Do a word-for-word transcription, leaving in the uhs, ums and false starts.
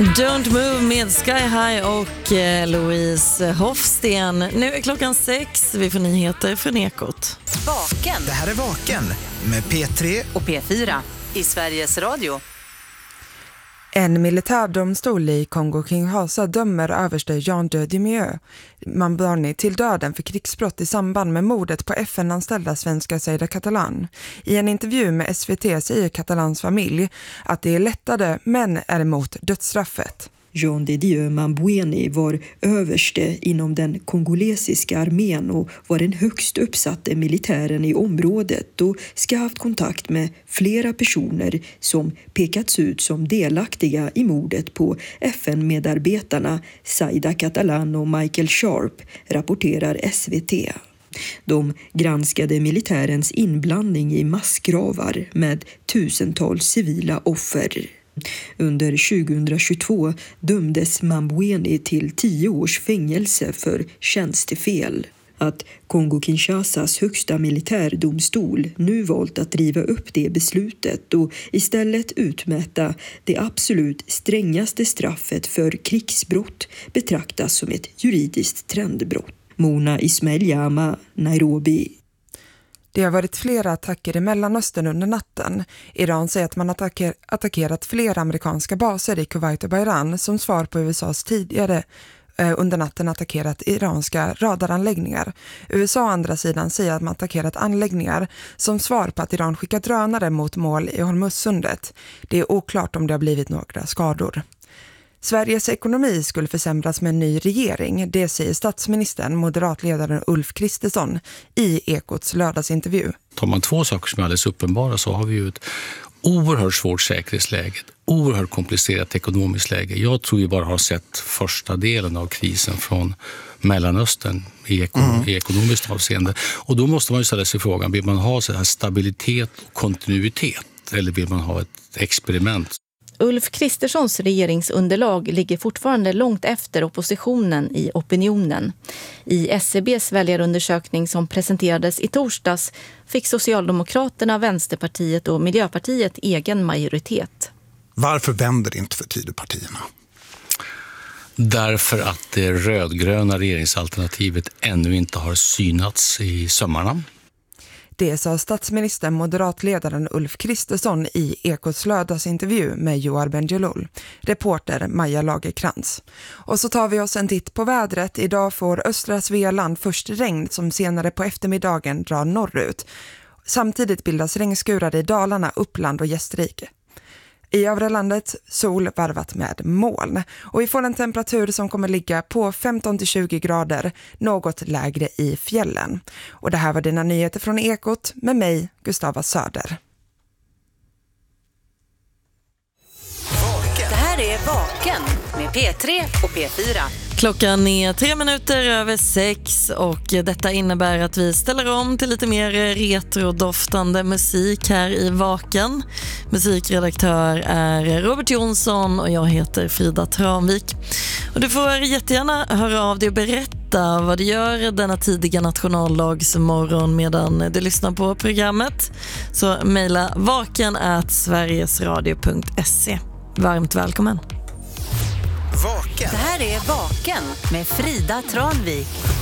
Don't Move med Sky High och eh, Louise Hofsten. Nu är klockan sex. Vi får nyheter från Ekot. Vaken. Det här är Vaken med P tre och P fyra i Sveriges Radio. En militärdomstol i Kongo-Kinshasa dömer överste Jean de Dimieux Mambani till döden för krigsbrott i samband med mordet på F N-anställda svenska Zaida Catalan. I en intervju med S V T säger Catalans familj att det är lättade men är emot dödsstraffet. Jean de Dieu Mambweni var överste inom den kongolesiska armén och var den högst uppsatte militären i området och ska ha haft kontakt med flera personer som pekats ut som delaktiga i mordet på F N-medarbetarna Zaida Catalan och Michael Sharp, rapporterar S V T. De granskade militärens inblandning i massgravar med tusentals civila offer. Under tjugohundratjugotvå dömdes Mambweni till tio års fängelse för tjänstefel. Att Kongo-Kinshasas högsta militärdomstol nu valt att riva upp det beslutet och istället utmäta det absolut strängaste straffet för krigsbrott betraktas som ett juridiskt trendbrott. Mona Ismail Jama, Nairobi. Det har varit flera attacker i Mellanöstern under natten. Iran säger att man attacker, attackerat flera amerikanska baser i Kuwait och Bahrain som svar på U S A:s tidigare eh, under natten attackerat iranska radaranläggningar. U S A å andra sidan säger att man attackerat anläggningar som svar på att Iran skickat drönare mot mål i Hormuzsundet. Det är oklart om det har blivit några skador. Sveriges ekonomi skulle försämras med en ny regering, det säger statsministern, moderatledaren Ulf Kristersson i Ekots lördagsintervju. Tar man två saker som är alldeles uppenbara så har vi ju ett oerhört svårt säkerhetsläge, ett oerhört komplicerat ekonomiskt läge. Jag tror vi bara har sett första delen av krisen från Mellanöstern i, ekon- mm. i ekonomiskt avseende. Och då måste man ju ställa sig frågan, vill man ha så här stabilitet och kontinuitet eller vill man ha ett experiment? Ulf Kristerssons regeringsunderlag ligger fortfarande långt efter oppositionen i opinionen. I S C B:s väljarundersökning som presenterades i torsdags fick Socialdemokraterna, Vänsterpartiet och Miljöpartiet egen majoritet. Varför vänder inte för Tidöpartierna? Därför att det rödgröna regeringsalternativet ännu inte har synats i sömmarna. Det sa statsministern, moderatledaren Ulf Kristersson i Ekots lördagsintervju med Joar Bendjelloul, reporter Maja Lagerkrans. Och så tar vi oss en titt på vädret. Idag får östra Svealand först regn som senare på eftermiddagen drar norrut. Samtidigt bildas regnskurar i Dalarna, Uppland och Gästrike. I övre landet sol varvat med moln och vi får en temperatur som kommer ligga på femton till tjugo grader, något lägre i fjällen. Och det här var dina nyheter från Ekot med mig, Gustava Söder. Det här är Vaken med P tre och P fyra. Klockan är tre minuter över sex och detta innebär att vi ställer om till lite mer retrodoftande musik här i Vaken. Musikredaktör är Robert Jonsson och jag heter Frida Tranvik. Och du får jättegärna höra av dig och berätta vad du gör denna tidiga nationaldagsmorgon medan du lyssnar på programmet. Så mejla vaken at sverigesradio punkt se. Varmt välkommen. Vaken. Det här är Vaken med Frida Tranvik.